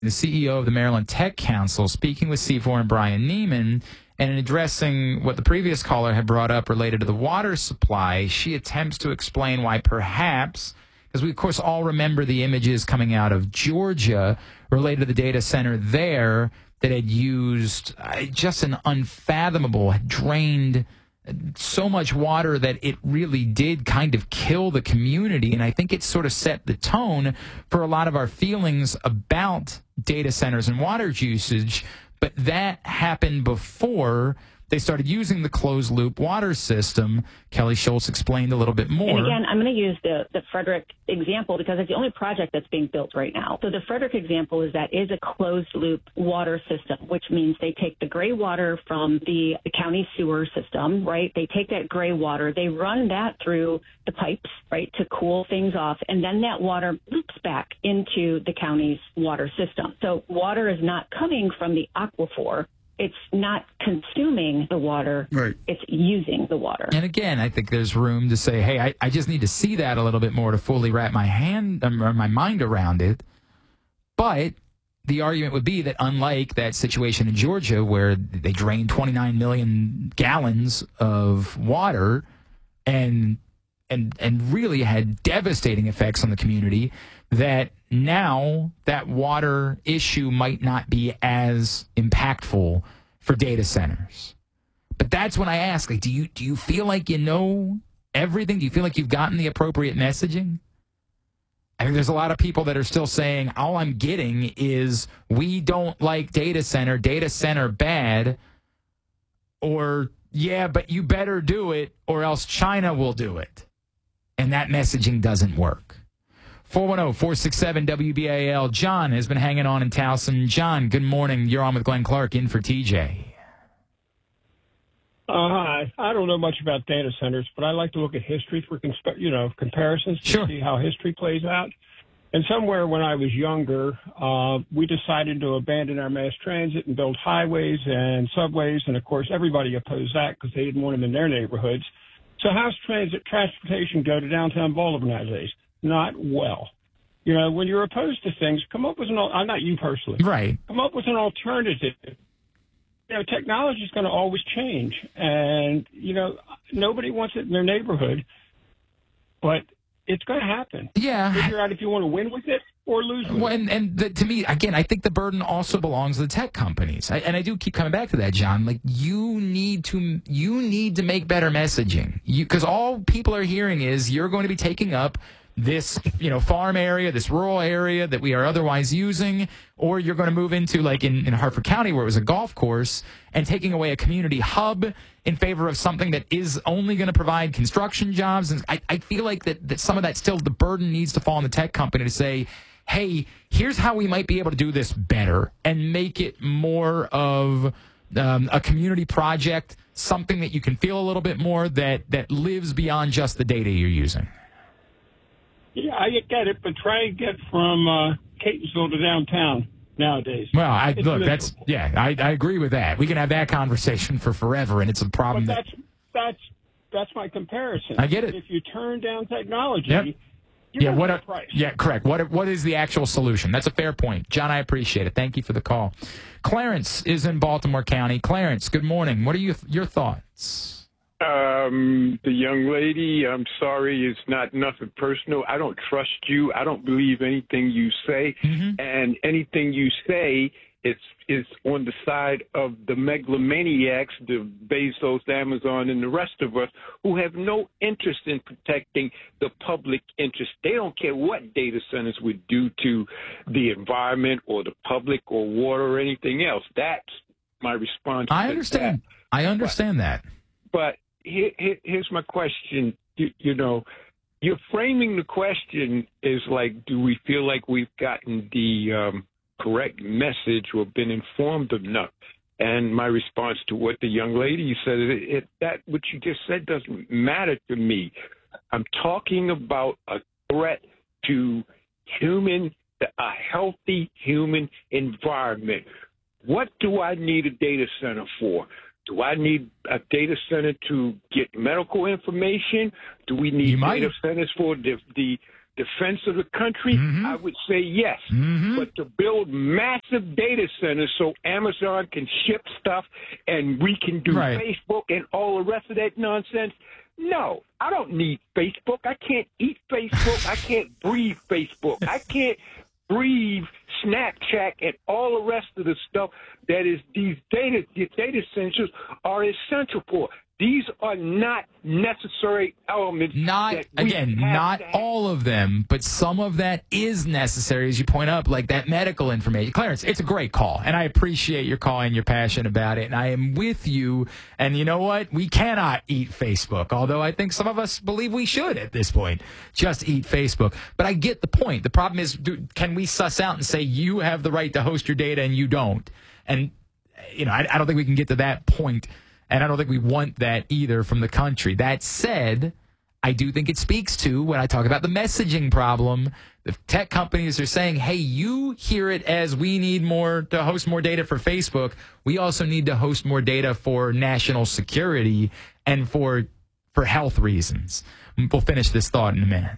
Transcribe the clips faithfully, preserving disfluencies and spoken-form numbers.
the C E O of the Maryland Tech Council, speaking with C four and Brian Neiman, and in addressing what the previous caller had brought up related to the water supply, she attempts to explain why perhaps, because we, of course, all remember the images coming out of Georgia related to the data center there that had used uh, just an unfathomable, had drained so much water that it really did kind of kill the community. And I think it sort of set the tone for a lot of our feelings about data centers and water usage. But that happened before they started using the closed-loop water system. Kelly Schultz explained a little bit more. And again, I'm going to use the, the Frederick example because it's the only project that's being built right now. So the Frederick example is that is a closed-loop water system, which means they take the gray water from the, the county sewer system, right? They take that gray water, they run that through the pipes, right, to cool things off, and then that water loops back into the county's water system. So water is not coming from the aquifer. It's not consuming the water. Right. It's using the water. And again, I think there's room to say, hey, I, I just need to see that a little bit more to fully wrap my hand um, or my mind around it. But the argument would be that unlike that situation in Georgia where they drained twenty-nine million gallons of water and and and really had devastating effects on the community, that now that water issue might not be as impactful for data centers. But that's when I ask, like, do you do you feel like you know everything? Do you feel like you've gotten the appropriate messaging? I think there's a lot of people that are still saying, all I'm getting is we don't like data center, data center bad, or yeah, but you better do it or else China will do it. And that messaging doesn't work. four one zero, four six seven, W B A L. John has been hanging on in Towson. John, good morning. You're on with Glenn Clark in for T J. Uh, hi. I don't know much about data centers, but I like to look at history for consp- you know comparisons to Sure. see how history plays out. And somewhere when I was younger, uh, we decided to abandon our mass transit and build highways and subways. And, of course, everybody opposed that because they didn't want them in their neighborhoods. So how's transit transportation go to downtown Baltimore nowadays? Not well. You know, when you're opposed to things, come up with an, al- not you personally, Right. come up with an alternative. You know, technology is going to always change. And, you know, nobody wants it in their neighborhood, but it's going to happen. Yeah. Figure out if you want to win with it or lose with Well, it. and, and the, to me, again, I think the burden also belongs to the tech companies. I, and I do keep coming back to that, John. Like, you need to you need to make better messaging. Because all people are hearing is you're going to be taking up this, you know, farm area, this rural area that we are otherwise using, or you're going to move into, like in, in Hartford County where it was a golf course, and taking away a community hub in favor of something that is only going to provide construction jobs. And I, I feel like that, that some of that still, the burden needs to fall on the tech company to say, hey, here's how we might be able to do this better and make it more of um, a community project, something that you can feel a little bit more that, that lives beyond just the data you're using. Yeah, I get it, but try and get from uh, Catonsville to downtown nowadays. Well, I, It's look, miserable. that's, yeah, I, I agree with that. We can have that conversation for forever, and it's a problem But that, that's that's that's my comparison. I get it. If you turn down technology, Yep. you're yeah, going what, to a, pay a price. yeah, correct. What, what is the actual solution? That's a fair point. John, I appreciate it. Thank you for the call. Clarence is in Baltimore County. Clarence, good morning. What are you, your thoughts? Um, the young lady, I'm sorry, it's not nothing personal. I don't trust you. I don't believe anything you say. Mm-hmm. And anything you say is is on the side of the megalomaniacs, the Bezos, Amazon, and the rest of us who have no interest in protecting the public interest. They don't care what data centers would do to the environment or the public or water or anything else. That's my response. I to understand. that. I understand but, that. But here, here, here's my question. You, you know, you're framing the question is like, do we feel like we've gotten the um, correct message or been informed enough? And my response to what the young lady said, it, it, that what you just said doesn't matter to me. I'm talking about a threat to human, a healthy human environment. What do I need a data center for? Do I need a data center to get medical information? Do we need You might. data centers for the, the defense of the country, mm-hmm. I would say yes. Mm-hmm. But to build massive data centers so Amazon can ship stuff and we can do right. Facebook and all the rest of that nonsense, no, I don't need Facebook. I can't eat Facebook. I can't breathe Facebook. I can't breathe Snapchat and all the rest of the stuff that is these data, these data centers are essential for. These are not necessary elements. Not, that we again, have not to have. all of them, but some of that is necessary, as you point up, like that medical information. Clarence, it's a great call, and I appreciate your call and your passion about it, and I am with you. And you know what? We cannot eat Facebook, although I think some of us believe we should at this point, just eat Facebook. But I get the point. The problem is, do, can we suss out and say you have the right to host your data and you don't? And, you know, I, I don't think we can get to that point. And I don't think we want that either from the country. That said, I do think it speaks to, when I talk about the messaging problem, the tech companies are saying, hey, you hear it as we need more to host more data for Facebook. We also need to host more data for national security and for for health reasons. We'll finish this thought in a minute.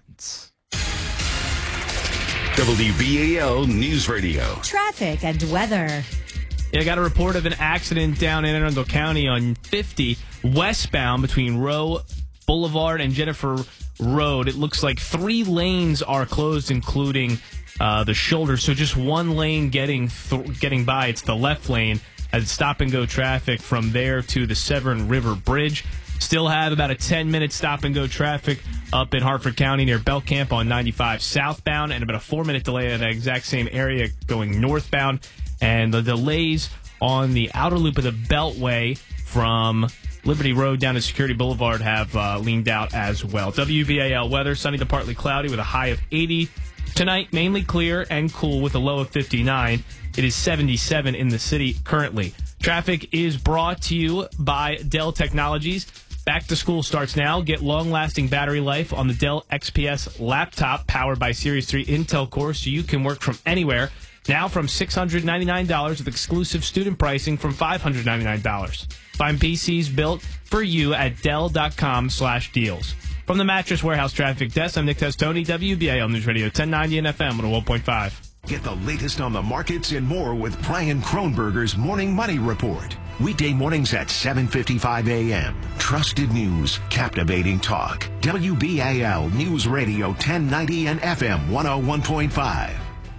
W B A L News Radio. Traffic and weather. Yeah, I got a report of an accident down in Anne Arundel County on fifty westbound between Rowe Boulevard and Jennifer Road. It looks like three lanes are closed, including uh, the shoulder. So just one lane getting th- getting by. It's the left lane as stop-and-go traffic from there to the Severn River Bridge. Still have about a ten-minute stop-and-go traffic up in Hartford County near Belcamp on ninety-five southbound, and about a four-minute delay in the exact same area going northbound. And the delays on the outer loop of the Beltway from Liberty Road down to Security Boulevard have uh, leaned out as well. W B A L weather, sunny to partly cloudy with a high of eighty. Tonight, mainly clear and cool with a low of fifty-nine. It is seventy-seven in the city currently. Traffic is brought to you by Dell Technologies. Back to school starts now. Get long-lasting battery life on the Dell X P S laptop powered by Series three Intel Core so you can work from anywhere. Now from six hundred ninety-nine dollars with exclusive student pricing from five hundred ninety-nine dollars. Find P Cs built for you at Dell.com slash deals. From the Mattress Warehouse Traffic Desk, I'm Nick Testoni, W B A L News Radio, ten ninety and F M one oh one point five. Get the latest on the markets and more with Brian Kronberger's Morning Money Report. Weekday mornings at seven fifty-five a.m. Trusted news, captivating talk. W B A L News Radio, ten ninety and F M one oh one point five.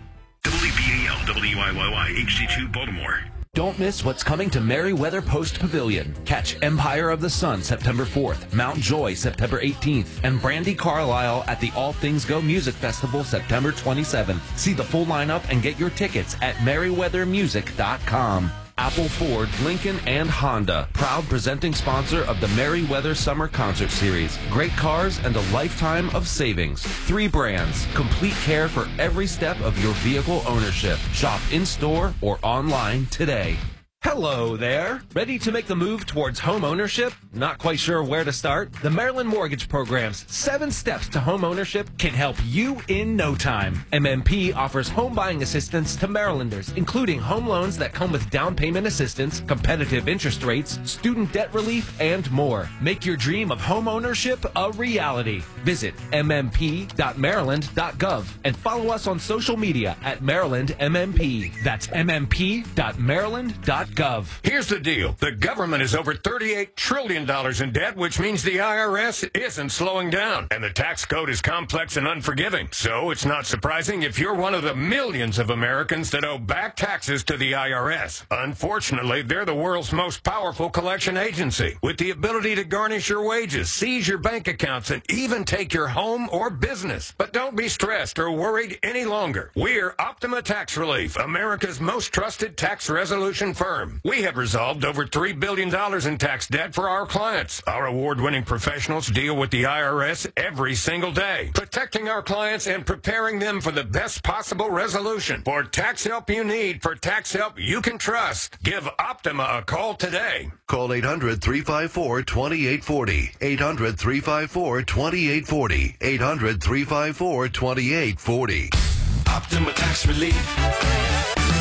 W B A L W I Y Y H D two Baltimore. Don't miss what's coming to Merriweather Post Pavilion. Catch Empire of the Sun September fourth, Mount Joy September eighteenth, and Brandy Carlisle at the All Things Go Music Festival September twenty-seventh. See the full lineup and get your tickets at merriweather music dot com. Apple, Ford, Lincoln, and Honda, proud presenting sponsor of the Merriweather Summer Concert Series. Great cars and a lifetime of savings. Three brands, complete care for every step of your vehicle ownership. Shop in-store or online today. Hello there. Ready to make the move towards home ownership? Not quite sure where to start? The Maryland Mortgage Program's seven steps to home ownership can help you in no time. M M P offers home buying assistance to Marylanders, including home loans that come with down payment assistance, competitive interest rates, student debt relief, and more. Make your dream of home ownership a reality. Visit m m p dot maryland dot gov and follow us on social media at Maryland M M P. That's m m p dot maryland dot gov. Here's the deal. The government is over thirty-eight trillion dollars in debt, which means the I R S isn't slowing down. And the tax code is complex and unforgiving. So it's not surprising if you're one of the millions of Americans that owe back taxes to the I R S. Unfortunately, they're the world's most powerful collection agency, with the ability to garnish your wages, seize your bank accounts, and even take your home or business. But don't be stressed or worried any longer. We're Optima Tax Relief, America's most trusted tax resolution firm. We have resolved over three billion dollars in tax debt for our clients. Our award-winning professionals deal with the I R S every single day, protecting our clients and preparing them for the best possible resolution. For tax help you need, for tax help you can trust, give Optima a call today. Call eight hundred, three five four, two eight four zero. eight hundred, three five four, two eight four zero. eight hundred, three five four, two eight four zero. Optima Tax Relief.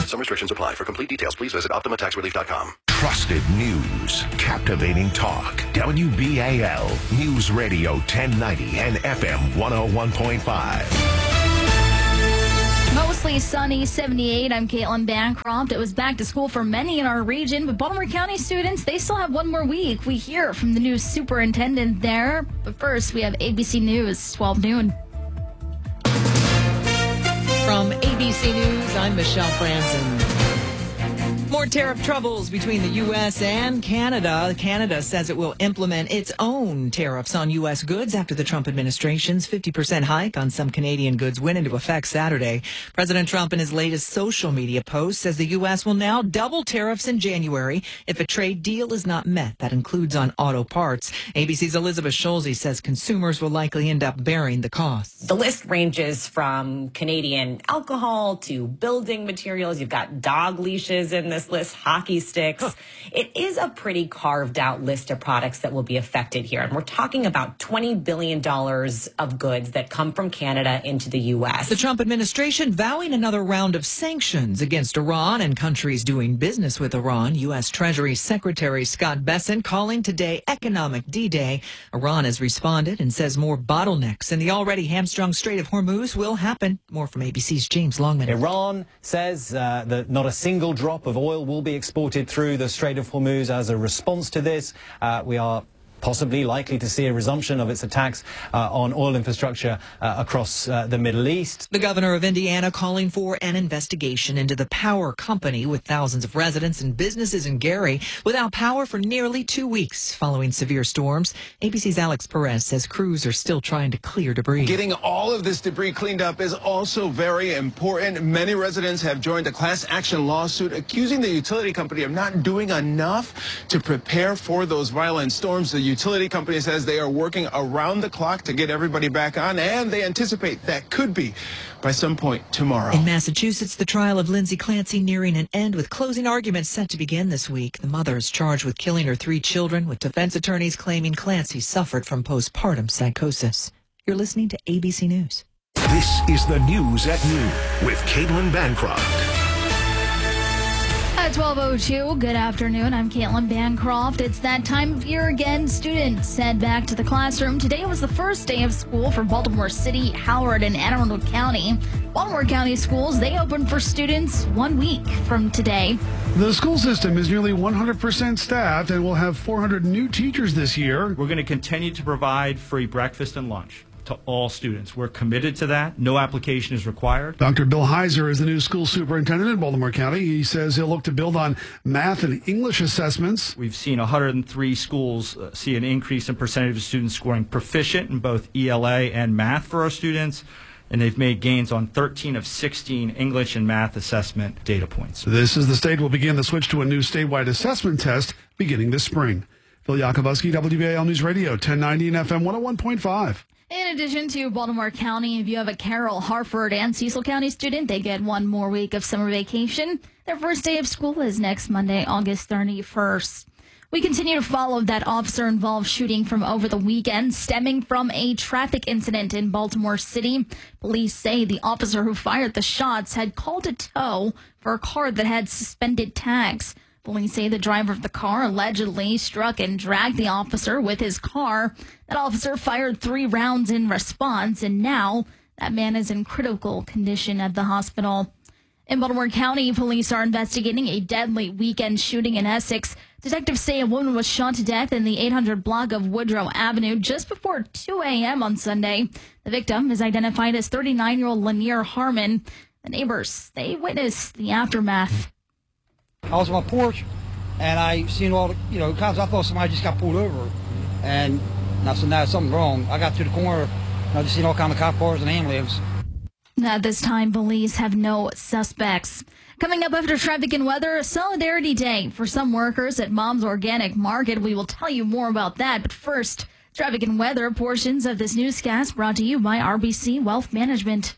Some restrictions apply. For complete details, please visit Optima Tax Relief dot com. Trusted news, captivating talk. W B A L News Radio ten ninety and F M one oh one point five. Mostly sunny, seventy-eight. I'm Caitlin Bancroft. It was back to school for many in our region, but Baltimore County students, they still have one more week. We hear from the new superintendent there. But first, we have A B C News, twelve noon. From A B C News, I'm Michelle Franzen. More tariff troubles between the U S and Canada. Canada says it will implement its own tariffs on U S goods after the Trump administration's fifty percent hike on some Canadian goods went into effect Saturday. President Trump in his latest social media post says the U S will now double tariffs in January if a trade deal is not met. That includes on auto parts. A B C's Elizabeth Schulze says consumers will likely end up bearing the costs. The list ranges from Canadian alcohol to building materials. You've got dog leashes in this list, hockey sticks. Huh. It is a pretty carved out list of products that will be affected here. And we're talking about twenty billion dollars of goods that come from Canada into the U S. The Trump administration vowing another round of sanctions against Iran and countries doing business with Iran. U S. Treasury Secretary Scott Bessent calling today economic D-Day. Iran has responded and says more bottlenecks in the already hamstrung Strait of Hormuz will happen. More from A B C's James Longman. Iran says uh, that not a single drop of oil will be exported through the Strait of Hormuz. As a response to this, uh, we are possibly likely to see a resumption of its attacks uh, on oil infrastructure uh, across uh, the Middle East. The governor of Indiana calling for an investigation into the power company with thousands of residents and businesses in Gary without power for nearly two weeks following severe storms. A B C's Alex Perez says crews are still trying to clear debris. Getting all of this debris cleaned up is also very important. Many residents have joined a class action lawsuit accusing the utility company of not doing enough to prepare for those violent storms. The utility company says they are working around the clock to get everybody back on, and they anticipate that could be by some point tomorrow. In Massachusetts, the trial of Lindsay Clancy nearing an end with closing arguments set to begin this week. The mother is charged with killing her three children, with defense attorneys claiming Clancy suffered from postpartum psychosis. You're listening to A B C News. This is the News at Noon with Caitlin Bancroft. At twelve oh two, good afternoon. I'm Caitlin Bancroft. It's that time of year again. Students head back to the classroom. Today was the first day of school for Baltimore City, Howard, and Anne Arundel County. Baltimore County schools, they open for students one week from today. The school system is nearly one hundred percent staffed and will have four hundred new teachers this year. We're going to continue to provide free breakfast and lunch to all students. We're committed to that. No application is required. Doctor Bill Heiser is the new school superintendent in Baltimore County. He says he'll look to build on math and English assessments. We've seen one hundred three schools uh, see an increase in percentage of students scoring proficient in both E L A and math for our students, and they've made gains on thirteen of sixteen English and math assessment data points. This is the state will begin the switch to a new statewide assessment test beginning this spring. Phil Yakubowski, W B A L News Radio, ten ninety and F M one oh one point five. In addition to Baltimore County, if you have a Carroll, Harford, and Cecil County student, they get one more week of summer vacation. Their first day of school is next Monday, August thirty-first. We continue to follow that officer-involved shooting from over the weekend stemming from a traffic incident in Baltimore City. Police say the officer who fired the shots had called a tow for a car that had suspended tags. Police say the driver of the car allegedly struck and dragged the officer with his car. That officer fired three rounds in response, and now that man is in critical condition at the hospital. In Baltimore County, police are investigating a deadly weekend shooting in Essex. Detectives say a woman was shot to death in the eight hundred block of Woodrow Avenue just before two a.m. on Sunday. The victim is identified as thirty-nine-year-old Lanier Harmon. The neighbors, they witnessed the aftermath. I was on my porch, and I seen all the, you know, cops. I thought somebody just got pulled over, and I said, "Now something wrong." I got to the corner, and I just seen all kind of cop cars and ambulance. At this time, police have no suspects. Coming up after traffic and weather, Solidarity Day for some workers at Mom's Organic Market. We will tell you more about that. But first, traffic and weather portions of this newscast brought to you by R B C Wealth Management.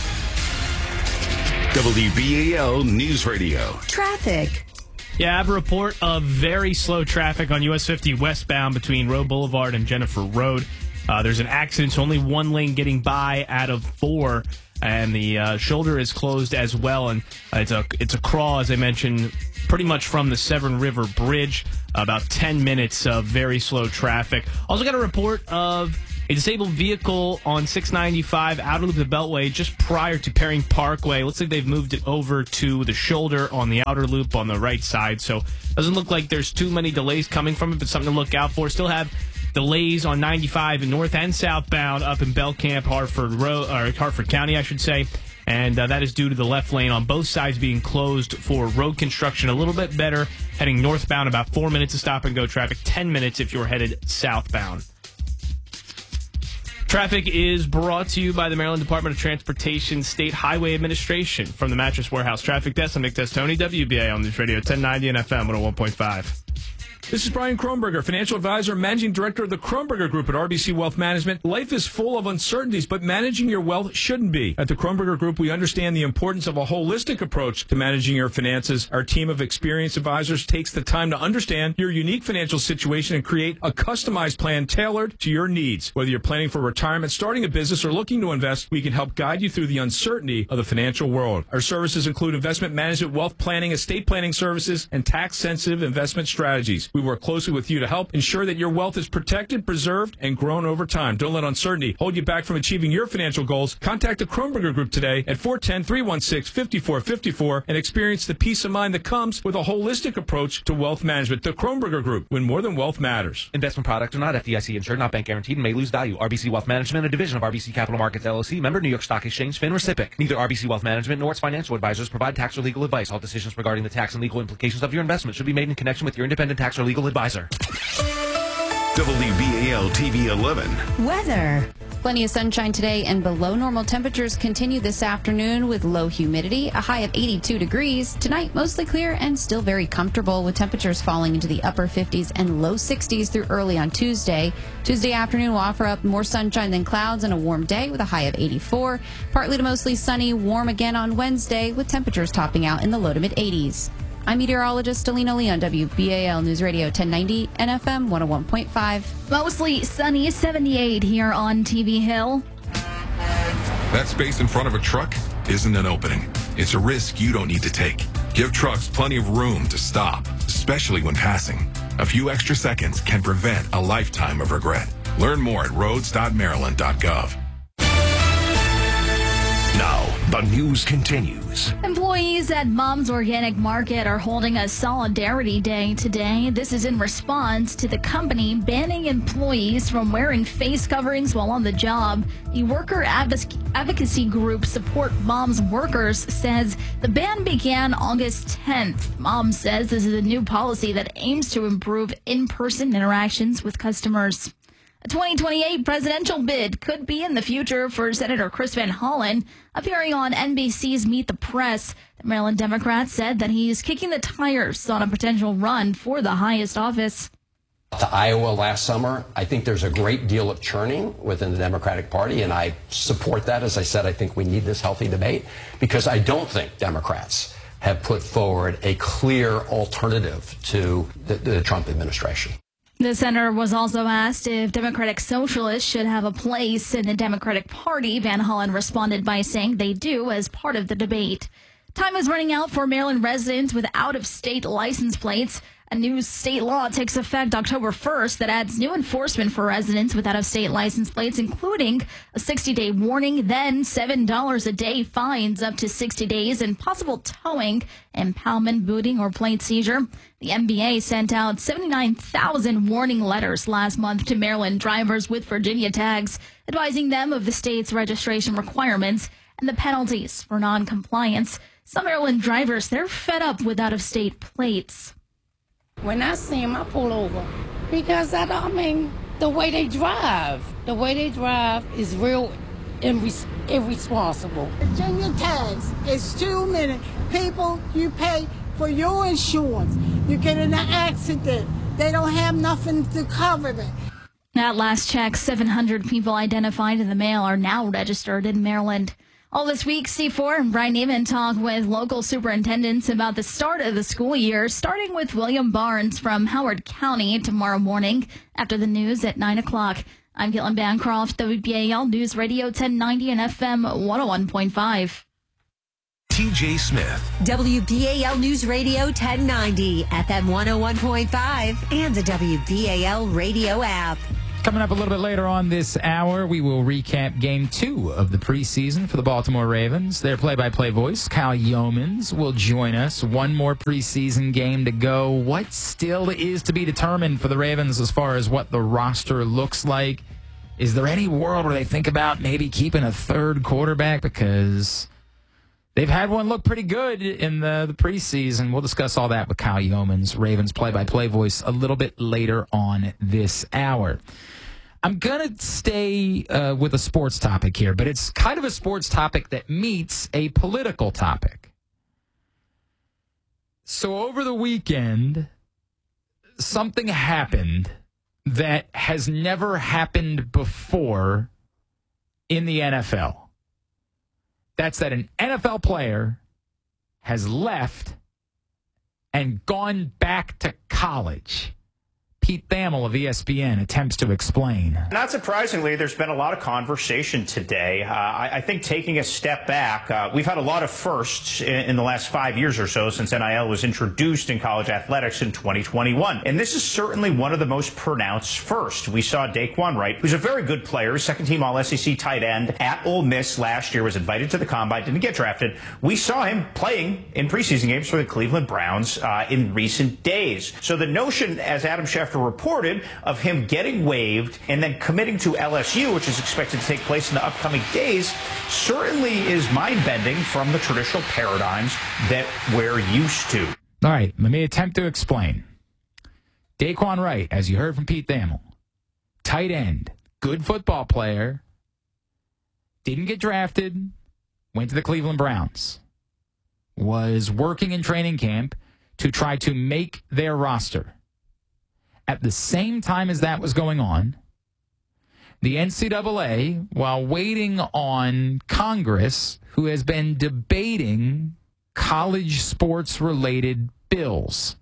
W B A L News Radio. Traffic. Yeah, I have a report of very slow traffic on U S fifty westbound between Roe Boulevard and Jennifer Road. Uh, there's an accident, so only one lane getting by out of four and the uh, shoulder is closed as well. And uh, it's a it's a crawl, as I mentioned, pretty much from the Severn River Bridge. About ten minutes of very slow traffic. Also got a report of a disabled vehicle on six ninety-five outer loop of the Beltway just prior to Perring Parkway. Looks like they've moved it over to the shoulder on the outer loop on the right side. So doesn't look like there's too many delays coming from it, but something to look out for. Still have delays on ninety-five in north and southbound up in Belcamp, Hartford Road, or Hartford County, I should say. And uh, that is due to the left lane on both sides being closed for road construction. A little bit better heading northbound, about four minutes of stop-and-go traffic, ten minutes if you're headed southbound. Traffic is brought to you by the Maryland Department of Transportation State Highway Administration. From the Mattress Warehouse Traffic Desk, I'm Nick Testoni, W B A on News Radio ten ninety and F M one oh one point five. This is Brian Kronberger, financial advisor, managing director of the Kronberger Group at R B C Wealth Management. Life is full of uncertainties, but managing your wealth shouldn't be. At the Kronberger Group, we understand the importance of a holistic approach to managing your finances. Our team of experienced advisors takes the time to understand your unique financial situation and create a customized plan tailored to your needs. Whether you're planning for retirement, starting a business, or looking to invest, we can help guide you through the uncertainty of the financial world. Our services include investment management, wealth planning, estate planning services, and tax-sensitive investment strategies. We work closely with you to help ensure that your wealth is protected, preserved, and grown over time. Don't let uncertainty hold you back from achieving your financial goals. Contact the Kronberger Group today at four one zero, three one six, five four five four and experience the peace of mind that comes with a holistic approach to wealth management. The Kronberger Group, when more than wealth matters. Investment products are not F D I C insured, not bank guaranteed, and may lose value. R B C Wealth Management, a division of R B C Capital Markets, L L C, member New York Stock Exchange, FINRA S I P C. Neither R B C Wealth Management nor its financial advisors provide tax or legal advice. All decisions regarding the tax and legal implications of your investment should be made in connection with your independent tax or legal advisor. W B A L T V eleven. Weather. Plenty of sunshine today and below normal temperatures continue this afternoon with low humidity, a high of eighty-two degrees. Tonight, mostly clear and still very comfortable with temperatures falling into the upper fifties and low sixties through early on Tuesday. Tuesday afternoon will offer up more sunshine than clouds and a warm day with a high of eighty-four. Partly to mostly sunny, warm again on Wednesday with temperatures topping out in the low to mid eighties. I'm meteorologist Alina Lee on W B A L News Radio ten ninety and F M one oh one point five. Mostly sunny, seventy-eight here on T V Hill. That space in front of a truck isn't an opening. It's a risk you don't need to take. Give trucks plenty of room to stop, especially when passing. A few extra seconds can prevent a lifetime of regret. Learn more at roads dot maryland dot gov. Now, the news continues. Employees at Mom's Organic Market are holding a Solidarity Day today. This is in response to the company banning employees from wearing face coverings while on the job. The worker advocacy group Support Moms Workers says the ban began August tenth. Mom says this is a new policy that aims to improve in-person interactions with customers. A twenty twenty-eight presidential bid could be in the future for Senator Chris Van Hollen. Appearing on N B C's Meet the Press, the Maryland Democrat said that he's kicking the tires on a potential run for the highest office. To Iowa last summer, I think there's a great deal of churning within the Democratic Party, and I support that. As I said, I think we need this healthy debate because I don't think Democrats have put forward a clear alternative to the, the Trump administration. The senator was also asked if Democratic Socialists should have a place in the Democratic Party. Van Hollen responded by saying they do as part of the debate. Time is running out for Maryland residents with out-of-state license plates. A new state law takes effect October first that adds new enforcement for residents with out-of-state license plates, including a sixty-day warning, then seven dollars a day fines up to sixty days, and possible towing, impoundment, booting, or plate seizure. The M B A sent out seventy-nine thousand warning letters last month to Maryland drivers with Virginia tags, advising them of the state's registration requirements and the penalties for non-compliance. Some Maryland drivers, they're fed up with out-of-state plates. When I see them, I pull over because I don't I mean the way they drive. The way they drive is real irres- irresponsible. Virginia tags is too many people. You pay for your insurance. You get in an accident, they don't have nothing to cover it. At last check, seven hundred people identified in the mail are now registered in Maryland. All this week, C four and Brian Neiman talk with local superintendents about the start of the school year, starting with William Barnes from Howard County tomorrow morning after the news at nine o'clock. I'm Caitlin Bancroft, W B A L News Radio ten ninety and F M one oh one point five. T J Smith. W B A L News Radio ten ninety, F M one oh one point five, and the W B A L radio app. Coming up a little bit later on this hour, we will recap game two of the preseason for the Baltimore Ravens. Their play-by-play voice, Cal Yeomans, will join us. One more preseason game to go. What still is to be determined for the Ravens as far as what the roster looks like? Is there any world where they think about maybe keeping a third quarterback? Because they've had one look pretty good in the, the preseason. We'll discuss all that with Cal Yeomans, Ravens play-by-play voice, a little bit later on this hour. I'm going to stay uh, with a sports topic here, but it's kind of a sports topic that meets a political topic. So over the weekend, something happened that has never happened before in the N F L. That's that an N F L player has left and gone back to college. Pete Thamel of E S P N attempts to explain. Not surprisingly, there's been a lot of conversation today. Uh, I, I think taking a step back, uh, we've had a lot of firsts in, in the last five years or so since N I L was introduced in college athletics in twenty twenty-one. And this is certainly one of the most pronounced first. We saw Daquan Wright, who's a very good player, second-team All S E C tight end at Ole Miss last year, was invited to the Combine, didn't get drafted. We saw him playing in preseason games for the Cleveland Browns uh, in recent days. So the notion, as Adam Schefter reported, of him getting waived and then committing to L S U, which is expected to take place in the upcoming days, certainly is mind-bending from the traditional paradigms that we're used to. All right, let me attempt to explain. Daquan Wright, as you heard from Pete Thamel, tight end, good football player, didn't get drafted, went to the Cleveland Browns, was working in training camp to try to make their roster. At the same time as that was going on, the N C double A, while waiting on Congress, who has been debating college sports-related bills,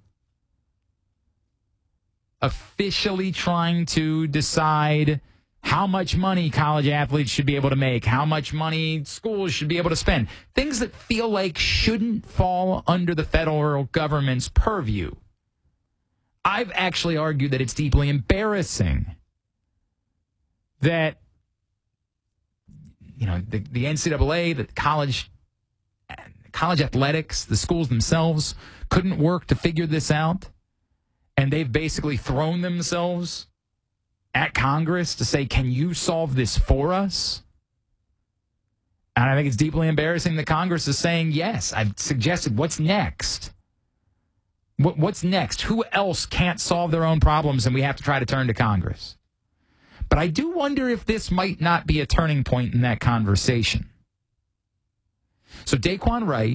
officially trying to decide how much money college athletes should be able to make, how much money schools should be able to spend, things that feel like shouldn't fall under the federal government's purview. I've actually argued that it's deeply embarrassing that, you know, the, the N C double A, the college, college athletics, the schools themselves couldn't work to figure this out. And they've basically thrown themselves at Congress to say, can you solve this for us? And I think it's deeply embarrassing that Congress is saying, yes. I've suggested, what's next? What's next? Who else can't solve their own problems and we have to try to turn to Congress? But I do wonder if this might not be a turning point in that conversation. So Daquan Wright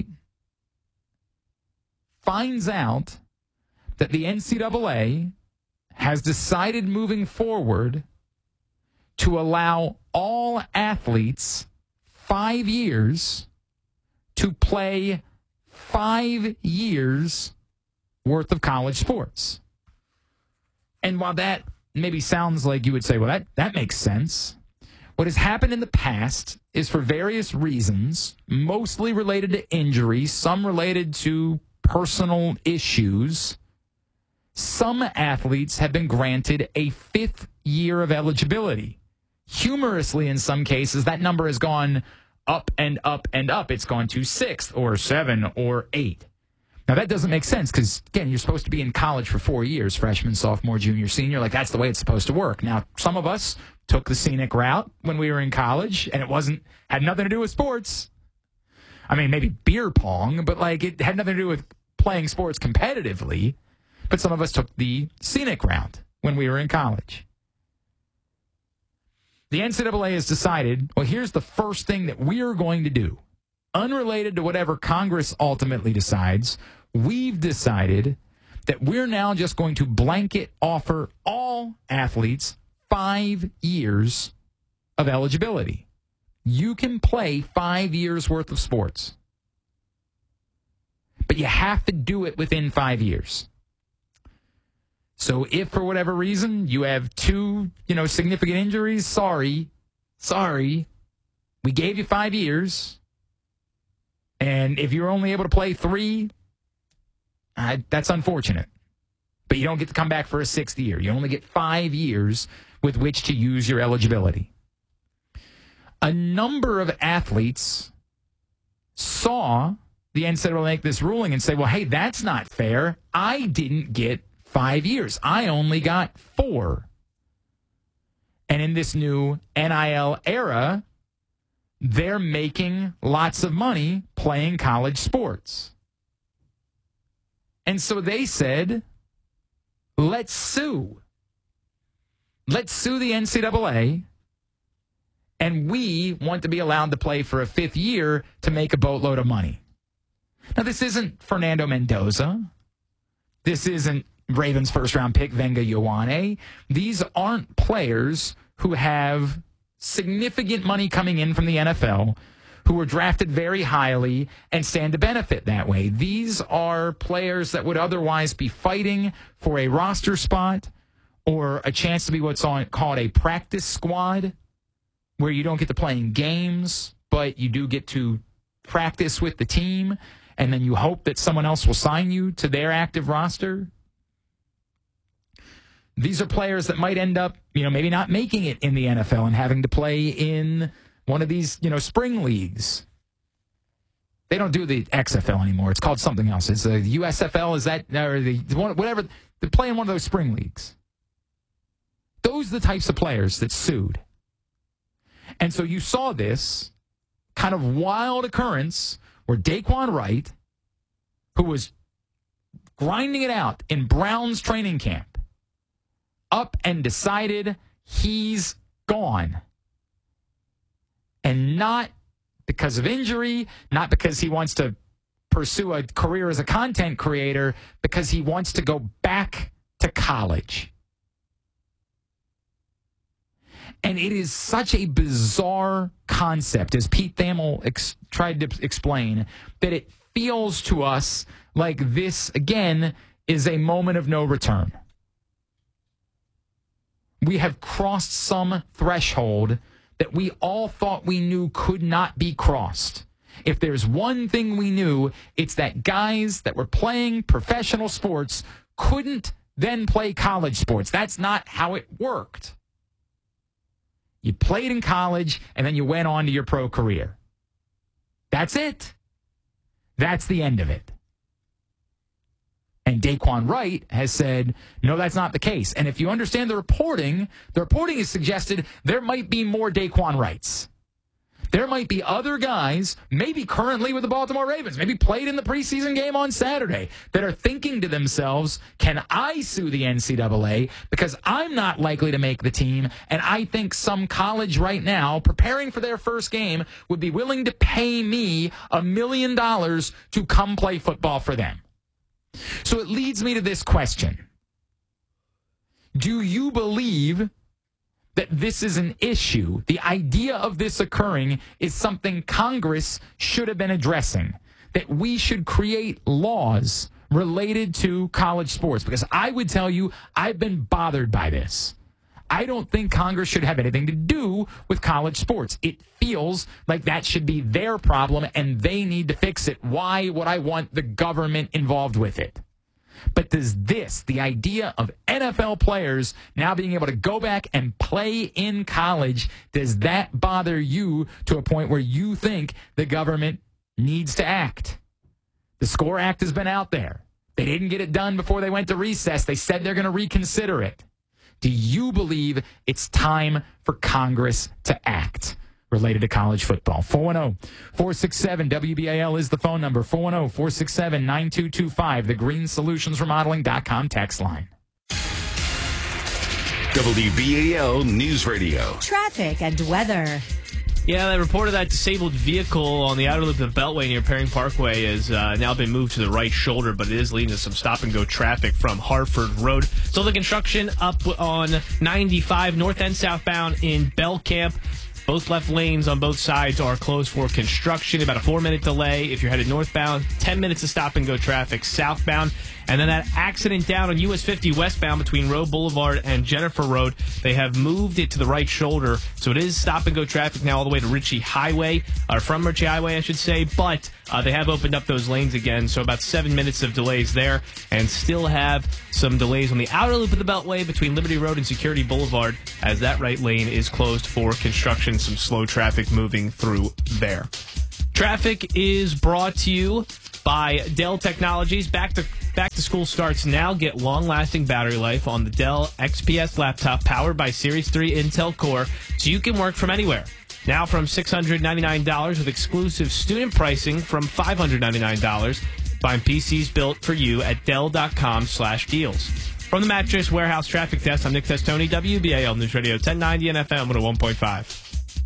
finds out that the N C double A has decided moving forward to allow all athletes five years to play five years worth of college sports. And while that maybe sounds like you would say, well, that, that makes sense. What has happened in the past is, for various reasons, mostly related to injuries, some related to personal issues, some athletes have been granted a fifth year of eligibility. Humorously, in some cases, that number has gone up and up and up. It's gone to sixth or seven or eight. Now, that doesn't make sense because, again, you're supposed to be in college for four years, freshman, sophomore, junior, senior. Like, that's the way it's supposed to work. Now, some of us took the scenic route when we were in college, and it wasn't had nothing to do with sports. I mean, maybe beer pong, but, like, it had nothing to do with playing sports competitively. But some of us took the scenic route when we were in college. The N C double A has decided, well, here's the first thing that we're going to do. Unrelated to whatever Congress ultimately decides, we've decided that we're now just going to blanket offer all athletes five years of eligibility. You can play five years worth of sports, but you have to do it within five years. So if for whatever reason you have two, you know, significant injuries, sorry, sorry, we gave you five years. And if you're only able to play three, I, that's unfortunate. But you don't get to come back for a sixth year. You only get five years with which to use your eligibility. A number of athletes saw the N C double A make this ruling and say, well, hey, that's not fair. I didn't get five years. I only got four. And in this new N I L era, they're making lots of money playing college sports. And so they said, let's sue. Let's sue the N C double A. And we want to be allowed to play for a fifth year to make a boatload of money. Now, this isn't Fernando Mendoza. This isn't Ravens first-round pick Venga Ioane. These aren't players who have significant money coming in from the N F L, who were drafted very highly and stand to benefit that way. These are players that would otherwise be fighting for a roster spot or a chance to be what's on, called a practice squad, where you don't get to play in games, but you do get to practice with the team, and then you hope that someone else will sign you to their active roster. These are players that might end up, you know, maybe not making it in the N F L and having to play in one of these, you know, spring leagues. They don't do the X F L anymore. It's called something else. It's the U S F L, is that, or the whatever. They play in one of those spring leagues. Those are the types of players that sued. And so you saw this kind of wild occurrence where Daquan Wright, who was grinding it out in Browns training camp, up and decided he's gone. And not because of injury, not because he wants to pursue a career as a content creator, because he wants to go back to college. And it is such a bizarre concept, as Pete Thamel ex- tried to explain, that it feels to us like this, again, is a moment of no return. We have crossed some threshold that we all thought we knew could not be crossed. If there's one thing we knew, it's that guys that were playing professional sports couldn't then play college sports. That's not how it worked. You played in college, and then you went on to your pro career. That's it. That's the end of it. And Daquan Wright has said, no, that's not the case. And if you understand the reporting, the reporting has suggested there might be more Daquan Wrights. There might be other guys, maybe currently with the Baltimore Ravens, maybe played in the preseason game on Saturday, that are thinking to themselves, can I sue the N C double A because I'm not likely to make the team, and I think some college right now, preparing for their first game, would be willing to pay me a million dollars to come play football for them. So it leads me to this question. Do you believe that this is an issue? The idea of this occurring is something Congress should have been addressing, that we should create laws related to college sports, because I would tell you I've been bothered by this. I don't think Congress should have anything to do with college sports. It feels like that should be their problem and they need to fix it. Why would I want the government involved with it? But does this, the idea of N F L players now being able to go back and play in college, does that bother you to a point where you think the government needs to act? The SCORE Act has been out there. They didn't get it done before they went to recess. They said they're going to reconsider it. Do you believe it's time for Congress to act related to college football? four one zero, four six seven, W B A L is the phone number. four one zero, four six seven, nine two two five, the green solutions remodeling dot com text line. W B A L News Radio. Traffic and weather. Yeah, they reported that disabled vehicle on the outer loop of the Beltway near Perring Parkway has uh, now been moved to the right shoulder, but it is leading to some stop-and-go traffic from Harford Road. Still the construction up on ninety-five, north and southbound in Bell Camp. Both left lanes on both sides are closed for construction. About a four-minute delay if you're headed northbound. ten minutes of stop-and-go traffic southbound. And then that accident down on U S fifty westbound between Roe Boulevard and Jennifer Road. They have moved it to the right shoulder, so it is stop-and-go traffic now all the way to Ritchie Highway, or from Ritchie Highway, I should say. But uh, they have opened up those lanes again, so about seven minutes of delays there, and still have some delays on the outer loop of the Beltway between Liberty Road and Security Boulevard, as that right lane is closed for construction. Some slow traffic moving through there. Traffic is brought to you by Dell Technologies. Back to back to school starts now. Get long-lasting battery life on the Dell X P S laptop powered by Series three Intel Core, so you can work from anywhere. Now from six hundred ninety-nine dollars with exclusive student pricing from five hundred ninety-nine dollars. Find P Cs built for you at Dell.com slash deals. From the Mattress Warehouse Traffic Desk, I'm Nick Testoni, W B A L News Radio ten ninety and F M one oh one point five.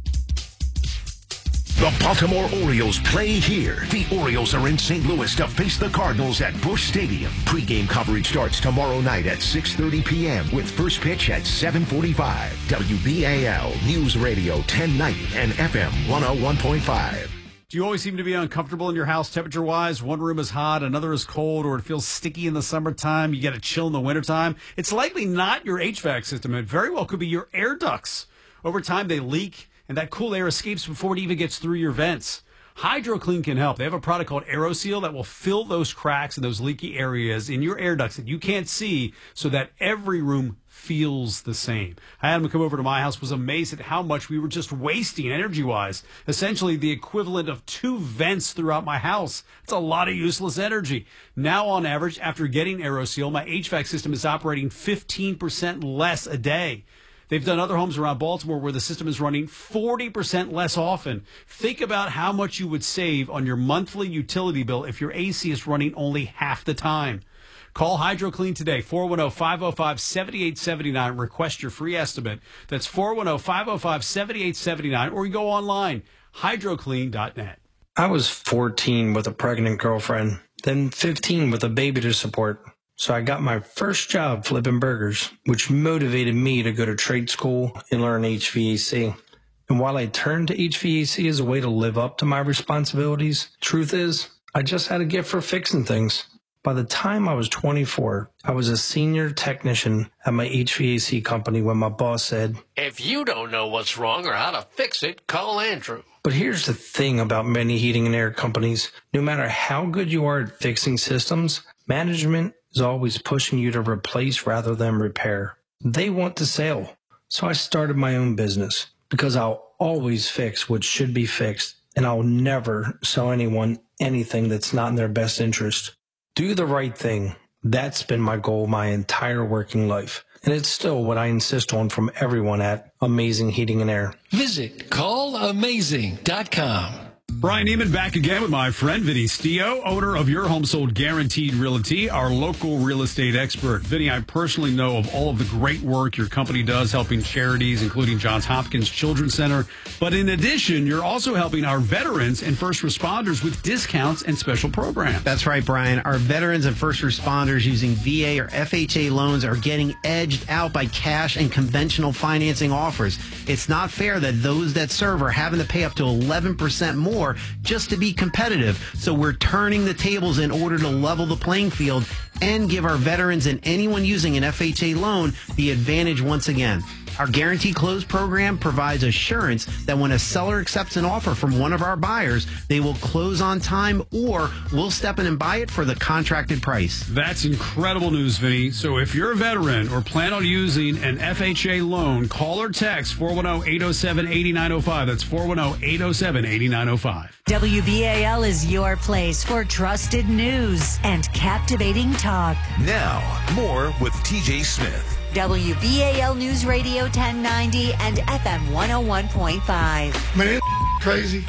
The Baltimore Orioles play here. The Orioles are in Saint Louis to face the Cardinals at Busch Stadium. Pre-game coverage starts tomorrow night at six thirty p.m. with first pitch at seven forty-five. W B A L News Radio ten ninety and F M one oh one point five. Do you always seem to be uncomfortable in your house temperature-wise? One room is hot, another is cold, or it feels sticky in the summertime, you get a chill in the wintertime? It's likely not your H V A C system. It very well could be your air ducts. Over time, they leak, and that cool air escapes before it even gets through your vents. HydroClean can help. They have a product called AeroSeal that will fill those cracks and those leaky areas in your air ducts that you can't see, so that every room feels the same. I had him come over to my house, was amazed at how much we were just wasting energy-wise. Essentially the equivalent of two vents throughout my house. It's a lot of useless energy. Now, on average, after getting AeroSeal, my H V A C system is operating fifteen percent less a day. They've done other homes around Baltimore where the system is running forty percent less often. Think about how much you would save on your monthly utility bill if your A C is running only half the time. Call HydroClean today, four one zero, five zero five, seven eight seven nine. Request your free estimate. That's four one zero, five zero five, seven eight seven nine. Or you go online, hydro clean dot net. I was fourteen with a pregnant girlfriend, then fifteen with a baby to support. So I got my first job flipping burgers, which motivated me to go to trade school and learn H V A C. And while I turned to H V A C as a way to live up to my responsibilities, truth is, I just had a gift for fixing things. By the time I was twenty-four, I was a senior technician at my H V A C company when my boss said, "If you don't know what's wrong or how to fix it, call Andrew." But here's the thing about many heating and air companies. No matter how good you are at fixing systems, management is always pushing you to replace rather than repair. They want the sale. So I started my own business because I'll always fix what should be fixed, and I'll never sell anyone anything that's not in their best interest. Do the right thing. That's been my goal my entire working life. And it's still what I insist on from everyone at Amazing Heating and Air. Visit call amazing dot com. Brian Neiman back again with my friend Vinny Stio, owner of Your Home Sold Guaranteed Realty, our local real estate expert. Vinny, I personally know of all of the great work your company does helping charities, including Johns Hopkins Children's Center. But in addition, you're also helping our veterans and first responders with discounts and special programs. That's right, Brian. Our veterans and first responders using V A or F H A loans are getting edged out by cash and conventional financing offers. It's not fair that those that serve are having to pay up to eleven percent more just to be competitive. So we're turning the tables in order to level the playing field and give our veterans and anyone using an F H A loan the advantage once again. Our Guarantee Close program provides assurance that when a seller accepts an offer from one of our buyers, they will close on time or we'll step in and buy it for the contracted price. That's incredible news, Vinny. So if you're a veteran or plan on using an F H A loan, call or text four one zero, eight zero seven, eight nine zero five. That's four one zero, eight zero seven, eight nine zero five. W B A L is your place for trusted news and captivating talk. Now, more with T J Smith. W B A L News Radio ten ninety and F M one oh one point five. Man, it's crazy.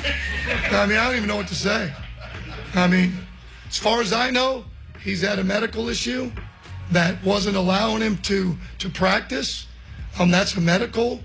I mean, I don't even know what to say. I mean, as far as I know, he's had a medical issue that wasn't allowing him to, to practice. Um, that's a medical,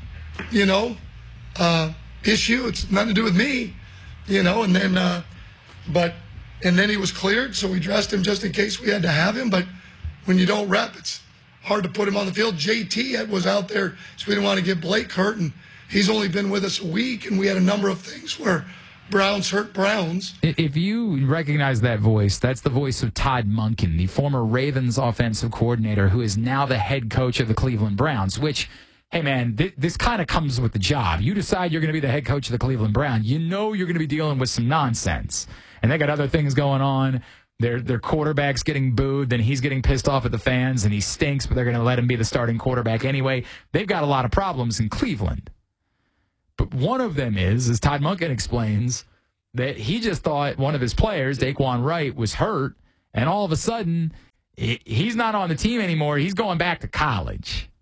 you know, uh, issue. It's nothing to do with me, you know, and then, uh, but, and then he was cleared, so we dressed him just in case we had to have him. But when you don't rep, it's hard to put him on the field. J T was out there, so we didn't want to get Blake hurt, and he's only been with us a week, and we had a number of things where Browns hurt Browns. If you recognize that voice, that's the voice of Todd Monken, the former Ravens offensive coordinator who is now the head coach of the Cleveland Browns, which, hey, man, th- this kind of comes with the job. You decide you're going to be the head coach of the Cleveland Browns. You know you're going to be dealing with some nonsense. And they got other things going on. Their, their quarterback's getting booed, then he's getting pissed off at the fans, and he stinks, but they're going to let him be the starting quarterback anyway. They've got a lot of problems in Cleveland. But one of them is, as Todd Monken explains, that he just thought one of his players, Daquan Wright, was hurt, and all of a sudden, he's not on the team anymore. He's going back to college.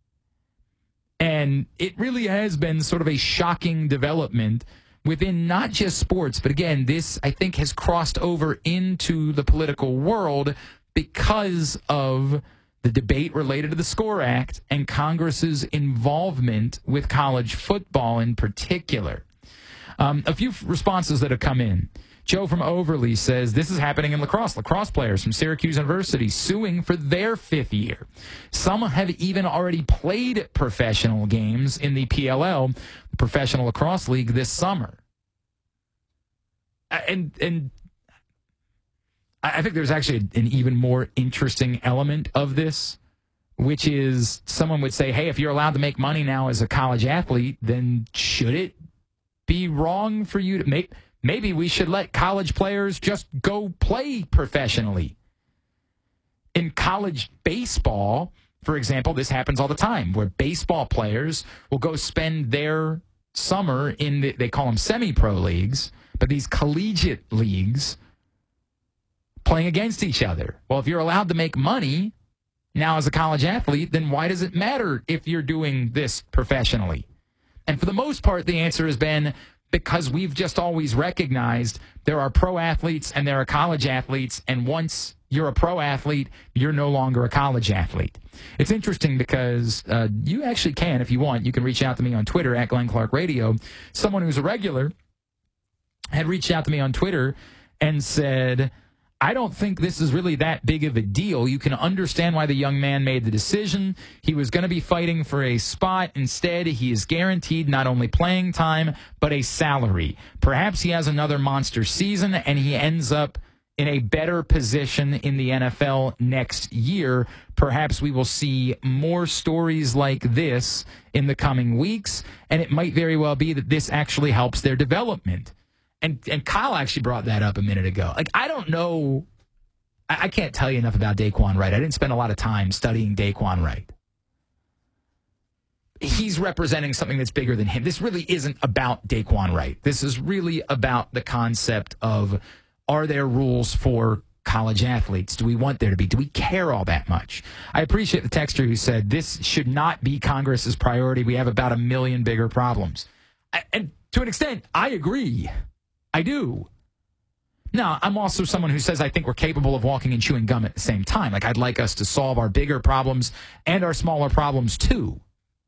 And it really has been sort of a shocking development within not just sports, but again, this, I think, has crossed over into the political world because of the debate related to the SCORE Act and Congress's involvement with college football in particular. Um, a few responses that have come in. Joe from Overly says, this is happening in lacrosse. Lacrosse players from Syracuse University suing for their fifth year. Some have even already played professional games in the P L L, the Professional Lacrosse League, this summer. And, and I think there's actually an even more interesting element of this, which is someone would say, hey, if you're allowed to make money now as a college athlete, then should it be wrong for you to make? Maybe we should let college players just go play professionally. In college baseball, for example, this happens all the time, where baseball players will go spend their summer in, the, they call them semi-pro leagues, but these collegiate leagues, playing against each other. Well, if you're allowed to make money now as a college athlete, then why does it matter if you're doing this professionally? And for the most part, the answer has been because we've just always recognized there are pro athletes and there are college athletes, and once you're a pro athlete, you're no longer a college athlete. It's interesting because uh, you actually can, if you want, you can reach out to me on Twitter at Glenn Clark Radio. Someone who's a regular had reached out to me on Twitter and said, I don't think this is really that big of a deal. You can understand why the young man made the decision. He was going to be fighting for a spot. Instead, he is guaranteed not only playing time, but a salary. Perhaps he has another monster season, and he ends up in a better position in the N F L next year. Perhaps we will see more stories like this in the coming weeks, and it might very well be that this actually helps their development. And and Kyle actually brought that up a minute ago. Like, I don't know. I, I can't tell you enough about Daquan Wright. I didn't spend a lot of time studying Daquan Wright. He's representing something that's bigger than him. This really isn't about Daquan Wright. This is really about the concept of, are there rules for college athletes? Do we want there to be? Do we care all that much? I appreciate the texter who said this should not be Congress's priority. We have about a million bigger problems. I, and to an extent, I agree. I do. Now, I'm also someone who says I think we're capable of walking and chewing gum at the same time. Like, I'd like us to solve our bigger problems and our smaller problems, too.